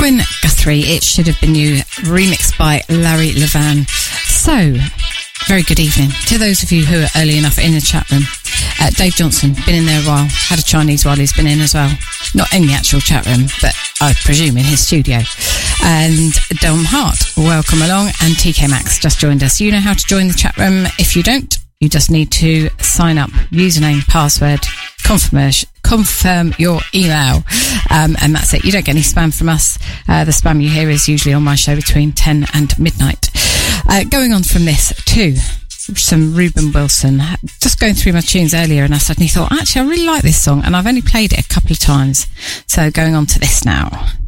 Gwen Guthrie, It Should Have Been You, remixed by Larry Levan. So, very good evening to those of you who are early enough in the chat room. Dave Johnson, been in there a while, had a Chinese while he's been in as well. Not in the actual chat room, but I presume in his studio. And Dom Hart, welcome along. And TK Maxx just joined us. You know how to join the chat room. If you don't, you just need to sign up, username, password, confirm your email, and that's it. You don't get any spam from us. The spam you hear is usually on my show between 10 and midnight. Going on from this to some Ruben Wilson. Just going through my tunes earlier, and I suddenly thought, actually, I really like this song, and I've only played it a couple of times. So going on to this now.